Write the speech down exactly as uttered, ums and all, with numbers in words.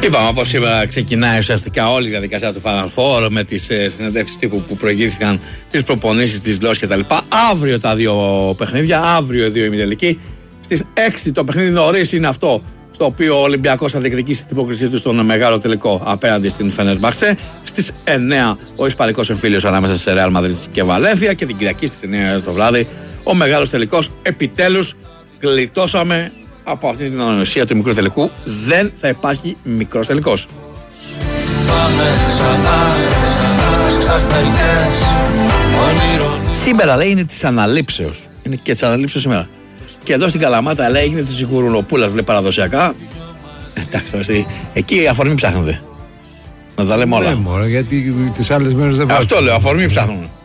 Είπαμε από σήμερα ξεκινάει ουσιαστικά όλη η διαδικασία του Final Four με τις ε, συνεντεύξεις τύπου που προηγήθηκαν, τις προπονήσεις, τις γλώσσες κτλ. Αύριο τα δύο παιχνίδια, αύριο οι δύο ημιτελικοί. Στις έξι το παιχνίδι νωρίς είναι αυτό στο οποίο ο Ολυμπιακός θα διεκδικήσει την υπόκρισή του στον μεγάλο τελικό απέναντι στην Φενερμπάχτσε. Στις εννιά ο Ισπανικός εμφύλιος ανάμεσα σε Ρεάλ Μαδρίτης και Βαλένθια. Και την Κυριακή στις εννιά το βράδυ ο μεγάλος τελικός. Επιτέλους γλιτώσαμε από αυτή την ανοησία του μικρού τελικού. Δεν θα υπάρχει μικρός τελικός. Σήμερα λέει είναι της αναλήψεως. Είναι και της αναλήψεως σήμερα. Και εδώ στην Καλαμάτα λέει είναι της Γουρουνοπούλας, λέει παραδοσιακά. Εντάξει, εκεί αφορμή ψάχνονται. Να τα λέμε όλα. Ναι, μωρέ, γιατί τις άλλες μέρες δεν Αυτό λέω, αφορμή ψάχνουν.